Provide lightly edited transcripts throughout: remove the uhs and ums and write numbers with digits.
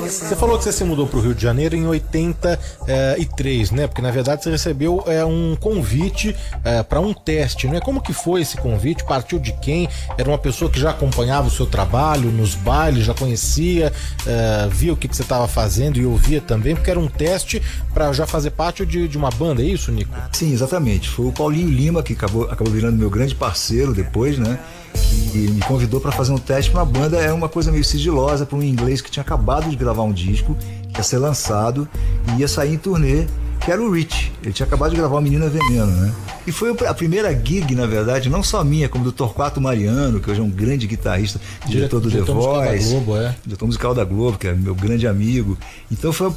Você falou que você se mudou para o Rio de Janeiro em 83, né? Porque na verdade você recebeu um convite para um teste, né? Como que foi esse convite? Partiu de quem? Era uma pessoa que já acompanhava o seu trabalho nos bailes, já conhecia, via o que você estava fazendo e ouvia também, porque era um teste para já fazer parte de uma banda, é isso, Nico? Sim, exatamente. Foi o Paulinho Lima que acabou virando meu grande parceiro depois, né? E me convidou para fazer um teste para uma banda. Era uma coisa meio sigilosa para um inglês que tinha acabado de gravar um disco, que ia ser lançado e ia sair em turnê, que era o Rich. Ele tinha acabado de gravar o Menina Veneno, né? E foi a primeira gig, na verdade, não só minha, como do Torquato Mariano, que hoje é um grande guitarrista, diretor do The Voice, diretor musical da Globo, que é meu grande amigo. Então foi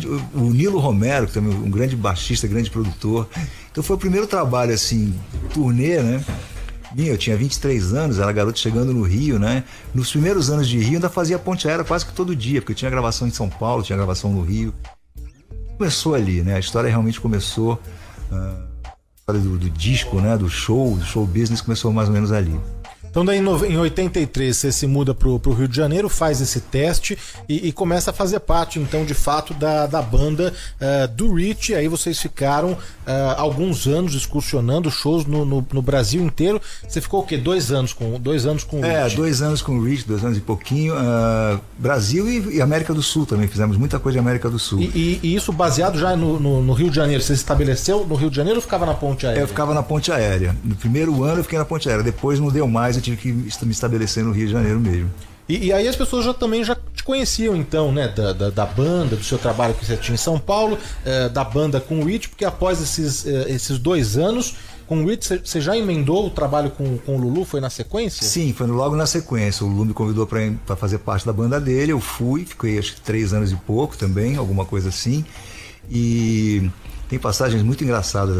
o Nilo Romero, que também é um grande baixista, grande produtor. Então foi o primeiro trabalho, assim, turnê, né? Eu tinha 23 anos, era garoto chegando no Rio, né? Nos primeiros anos de Rio, ainda fazia ponte aérea quase que todo dia, porque eu tinha gravação em São Paulo, tinha gravação no Rio. Começou ali, né? A história realmente começou, a história do disco, né? Do show business começou mais ou menos ali. Então daí em 83 você se muda pro Rio de Janeiro, faz esse teste e começa a fazer parte então de fato da banda do Rich. Aí vocês ficaram alguns anos excursionando shows no Brasil inteiro. Você ficou o quê? 2 anos com o Rich? 2 anos com o Rich, 2 anos e pouquinho. Brasil e América do Sul também, fizemos muita coisa de América do Sul. E isso baseado já no Rio de Janeiro. Você se estabeleceu no Rio de Janeiro ou ficava na ponte aérea? Eu ficava na ponte aérea. No primeiro ano eu fiquei na ponte aérea, depois não deu mais, eu tive que me estabelecer no Rio de Janeiro mesmo. E aí as pessoas já te conheciam então, né? Da banda, do seu trabalho que você tinha em São Paulo, da banda com o Rich, porque após esses 2 anos com o Rich, você já emendou o trabalho com o Lulu? Foi na sequência? Sim, foi logo na sequência. O Lulu me convidou para fazer parte da banda dele, eu fui, fiquei acho que 3 anos e pouco também, alguma coisa assim. E tem passagens muito engraçadas